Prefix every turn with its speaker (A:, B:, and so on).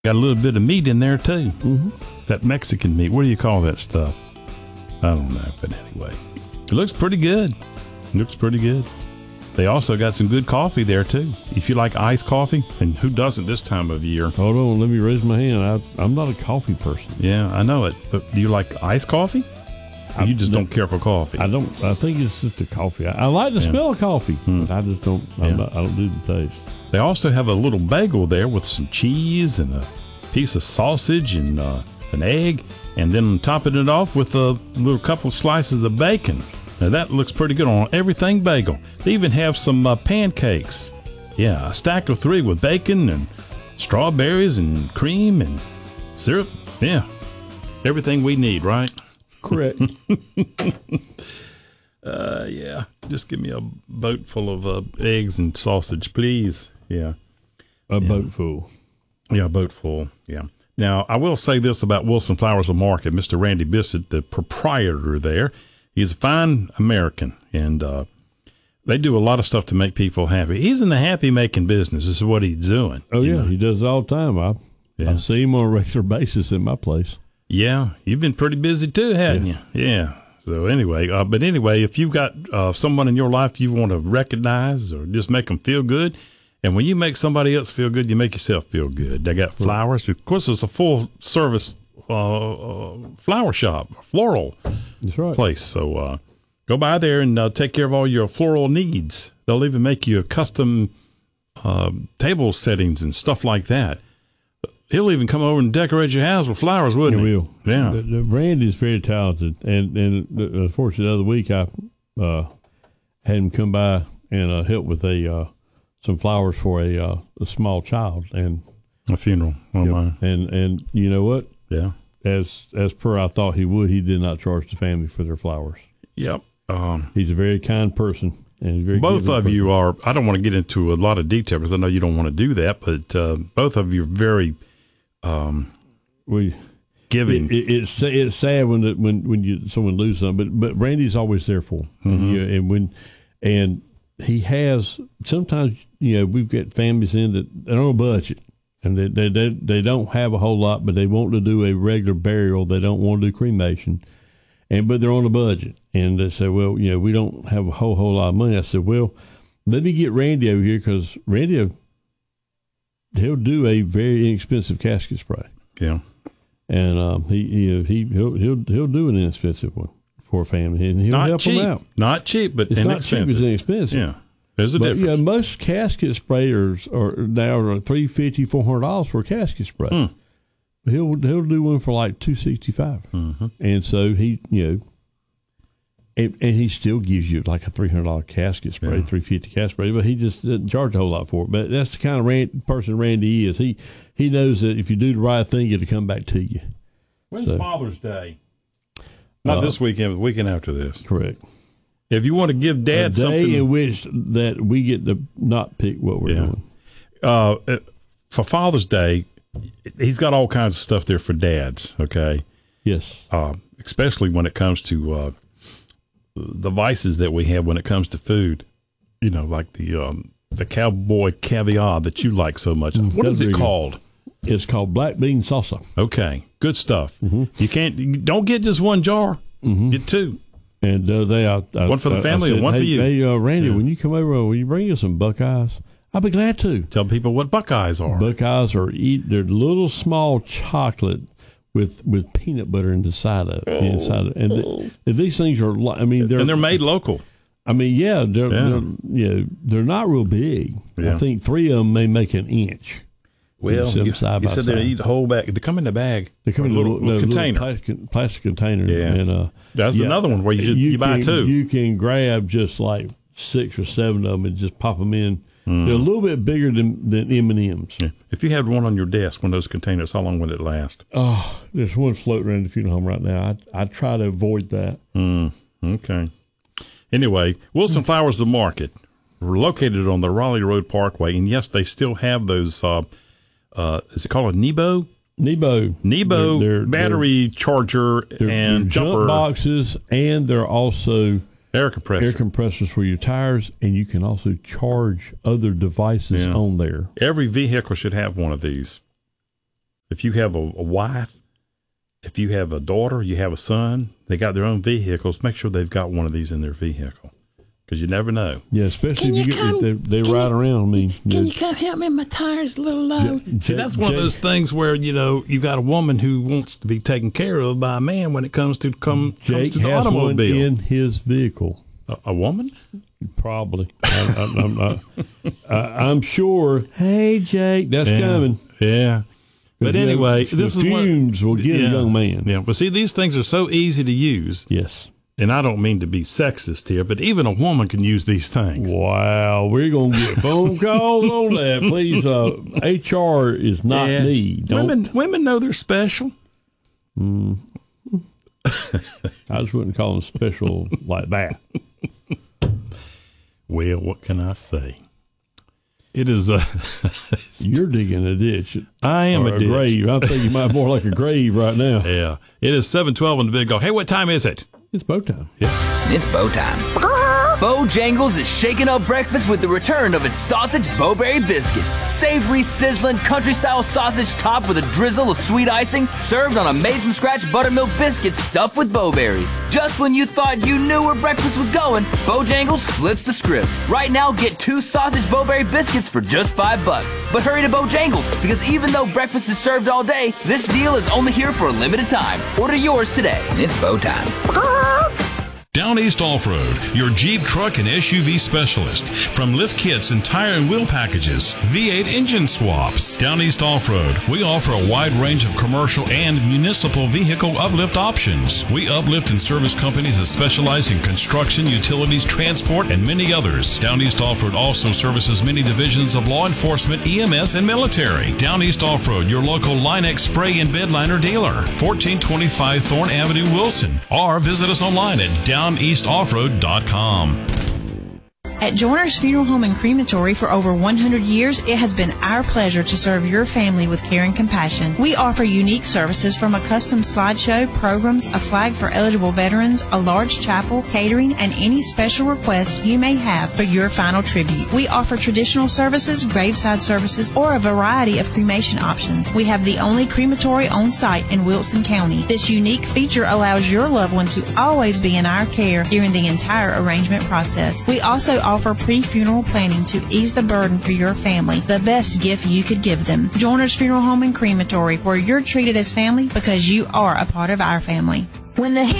A: Got a little bit of meat in there too.
B: Mm-hmm.
A: That Mexican meat. What do you call that stuff? I don't know, but anyway, it looks pretty good. They also got some good coffee there too. If you like iced coffee, and who doesn't this time of year?
B: Hold on, let me raise my hand. I'm not a coffee person.
A: Yeah, I know it. But do you like iced coffee? You just don't care for coffee.
B: I don't. I think it's just the coffee. I like the smell of coffee, but I just don't. I don't do the taste.
A: They also have a little bagel there with some cheese and a piece of sausage and an egg, and then topping it off with a little couple slices of bacon. Now that looks pretty good on everything bagel. They even have some pancakes. Yeah, a stack of 3 with bacon and strawberries and cream and syrup. Yeah, everything we need, right?
B: Correct.
A: Yeah, just give me a boat full of eggs and sausage, please. Yeah.
B: Boat full.
A: Yeah, a boat full. Yeah. Now, I will say this about Wilson Flowers and Market. Mr. Randy Bissett, the proprietor there, he's a fine American, and they do a lot of stuff to make people happy. He's in the happy-making business. This is what he's doing.
B: Oh, yeah, he does it all the time. I see him on a regular basis in my place.
A: Yeah, you've been pretty busy too, haven't you? Yeah. So anyway, if you've got someone in your life you want to recognize or just make them feel good, and when you make somebody else feel good, you make yourself feel good. They got flowers. Of course, it's a full-service flower shop, floral place. So go by there and take care of all your floral needs. They'll even make you custom table settings and stuff like that. He'll even come over and decorate your house with flowers, wouldn't he?
B: He will.
A: Yeah.
B: Randy's very talented. And unfortunately, the other week I had him come by and help with some flowers for a small child. And
A: a funeral. Oh, my.
B: And you know what?
A: Yeah.
B: As per I thought he would, he did not charge the family for their flowers.
A: Yep.
B: He's a very kind person. And he's very
A: both of you are, I don't want to get into a lot of detail because I know you don't want to do that, but both of you are very giving.
B: It's sad when someone loses something, but Randy's always there for him. And he has, sometimes, we've got families in that they're on a budget. And they don't have a whole lot, but they want to do a regular burial. They don't want to do cremation, but they're on a budget. And they say, well, we don't have a whole lot of money. I said, well, let me get Randy over here because Randy, he'll do a very inexpensive casket spray.
A: Yeah,
B: and he'll do an inexpensive one for a family, and he'll help them out.
A: Not cheap, but
B: it's
A: inexpensive.
B: Not cheap, it's inexpensive.
A: Yeah. There's a difference.
B: Most casket sprayers are now $350, $400 for a casket spray. He'll do one for like $265, and so he and he still gives you like a $300 casket spray, $350 casket spray, but he just doesn't charge a whole lot for it. But that's the kind of person Randy is. He knows that if you do the right thing, it'll come back to you.
A: When's Father's Day? Not this weekend, but the weekend after this.
B: Correct.
A: If you want to give Dad something,
B: a day in which that we get to not pick what we're doing.
A: For Father's Day, he's got all kinds of stuff there for dads. Okay.
B: Yes.
A: Especially when it comes to the vices that we have when it comes to food. Like the cowboy caviar that you like so much. What is it called?
B: It's called black bean salsa.
A: Okay, good stuff. You don't get just one jar. Get 2.
B: And
A: one for the family and one for you.
B: Hey, Randy, when you come over, will you bring us some Buckeyes? I'll be glad to.
A: Tell people what Buckeyes are.
B: Buckeyes they're little small chocolate with peanut butter inside of it. And these things are, they're
A: made local.
B: They're not real big. I think 3 of them may make an inch.
A: Well, you said they eat the whole bag. They come in the bag.
B: They come in a little container, plastic container.
A: Yeah,
B: and
A: that's another one where you buy 2.
B: You can grab just like 6 or 7 of them and just pop them in. They're a little bit bigger than M&Ms.
A: Yeah. If you had one on your desk, one of those containers, how long would it last?
B: Oh, there's one floating around the funeral home right now. I try to avoid that.
A: Okay. Anyway, Wilson Flowers the Market. We're located on the Raleigh Road Parkway, and yes, they still have those. Is it called a Nebo? Nebo they're battery charger and jumper
B: jump boxes, and they're also
A: air compressors
B: for your tires, and you can also charge other devices on there.
A: Every vehicle should have one of these. if you have a wife, if you have a daughter, you have a son, they got their own vehicles, make sure they've got one of these in their vehicle. Because you never know.
B: Yeah, especially if they ride around me.
A: Can you come help me? My tire's a little low. See, that's one of those things where, you got a woman who wants to be taken care of by a man when it comes to
B: Jake
A: the
B: has
A: automobile.
B: one in his vehicle.
A: A woman?
B: Probably. I'm sure. Hey, Jake, that's coming.
A: Yeah. But anyway,
B: this is fumes will get a young man.
A: Yeah. But see, these things are so easy to use.
B: Yes.
A: And I don't mean to be sexist here, but even a woman can use these things.
B: Wow, we're going to get phone calls on that. Please, HR is not me.
A: Women know they're special.
B: I just wouldn't call them special like that.
A: Well, what can I say? It is
B: You're digging a ditch.
A: I am a ditch.
B: Grave. I think you might more like a grave right now.
A: Yeah. It is 7:12 on the Big Go. Hey, what time is it?
B: It's bow time.
A: Yeah.
C: It's bow time. Bojangles is shaking up breakfast with the return of its sausage Bowberry biscuit. Savory, sizzling, country-style sausage topped with a drizzle of sweet icing, served on a made-from-scratch buttermilk biscuit stuffed with bowberries. Just when you thought you knew where breakfast was going, Bojangles flips the script. Right now, get 2 sausage Bowberry biscuits for just $5. But hurry to Bojangles, because even though breakfast is served all day, this deal is only here for a limited time. Order yours today. It's bow time.
D: Down East Off-Road, your Jeep, truck, and SUV specialist. From lift kits and tire and wheel packages, V8 engine swaps. Down East Off-Road, we offer a wide range of commercial and municipal vehicle uplift options. We uplift and service companies that specialize in construction, utilities, transport, and many others. Down East Off-Road also services many divisions of law enforcement, EMS, and military. Down East Off-Road, your local Line-X spray and bedliner dealer. 1425 Thorn Avenue, Wilson. Or visit us online at downeastoffroad.com.
E: At Joyner's Funeral Home and Crematory for over 100 years, it has been our pleasure to serve your family with care and compassion. We offer unique services from a custom slideshow, programs, a flag for eligible veterans, a large chapel, catering, and any special request you may have for your final tribute. We offer traditional services, graveside services, or a variety of cremation options. We have the only crematory on site in Wilson County. This unique feature allows your loved one to always be in our care during the entire arrangement process. We also offer pre-funeral planning to ease the burden for your family, the best gift you could give them. Joyner's Funeral Home and Crematory, where you're treated as family because you are a part of our family.
F: When the